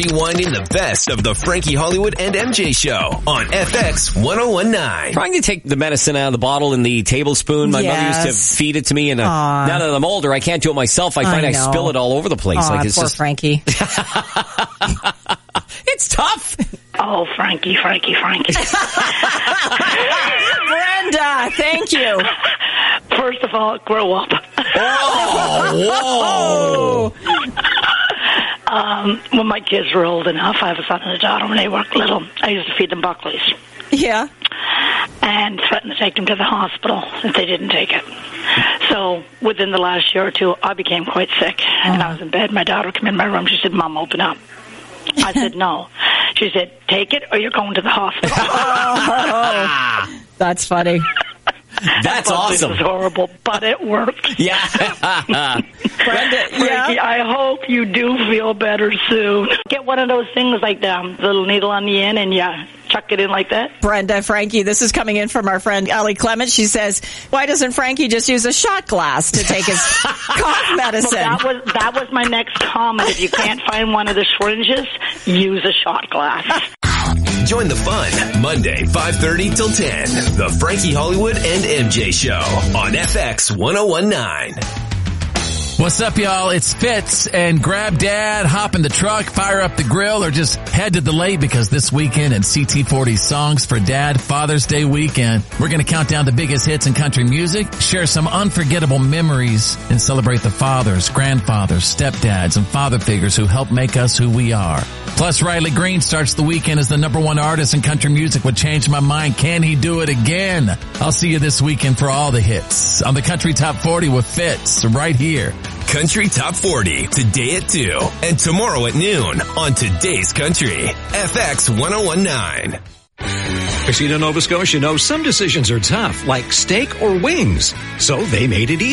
rewinding the best of the Frankie Hollywood and MJ show on FX 1019. Trying to take the medicine out of the bottle in the tablespoon. My mother used to feed it to me, and now that I'm older, I can't do it myself. I find I spill it all over the place. Like it's poor Frankie. It's tough. Oh, Frankie. Brenda, thank you. First of all, grow up. Oh, whoa. When my kids were old enough, I have a son and a daughter. When they were little, I used to feed them Buckley's. Yeah. And threatened to take them to the hospital if they didn't take it. So within the last year or two, I became quite sick. And I was in bed. My daughter came in my room. She said, Mom, open up. I said, no. She said, take it or you're going to the hospital. That's funny. That's awesome. It was horrible, but it worked. Yeah. Frankie, I hope you do feel better soon. Get one of those things like the little needle on the end and chuck it in like that. Brenda, Frankie, this is coming in from our friend Ellie Clement. She says, why doesn't Frankie just use a shot glass to take his cough medicine? Well, that was my next comment. If you can't find one of the syringes, use a shot glass. Join the fun Monday, 5:30 till 10. The Frankie Hollywood and MJ show on FX 1019. What's up, y'all? It's Fitz, and grab Dad, hop in the truck, fire up the grill, or just head to the lake because this weekend in CT40 Songs for Dad Father's Day weekend, we're going to count down the biggest hits in country music, share some unforgettable memories, and celebrate the fathers, grandfathers, stepdads, and father figures who help make us who we are. Plus, Riley Green starts the weekend as the #1 artist in country music with Change My Mind. Can he do it again? I'll see you this weekend for all the hits on the Country Top 40 with Fitz right here. Country Top 40 today at 2 and tomorrow at noon on Today's Country, FX 1019. Casino Nova Scotia knows some decisions are tough, like steak or wings, so they made it easy.